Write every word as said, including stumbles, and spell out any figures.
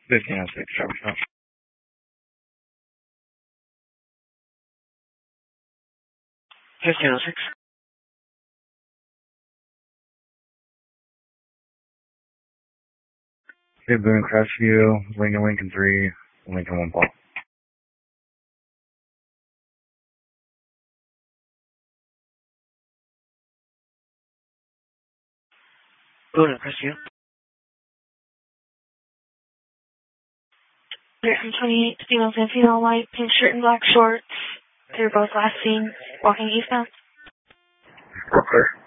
fifteen oh six, Travis Trump. fifteen oh six. Hey, Boone, Crestview, Lincoln, Lincoln three, Lincoln one Paul. Boone, Crestview. From twenty-eight, female and female, white, pink shirt and black shorts. They were both last seen walking eastbound. Okay.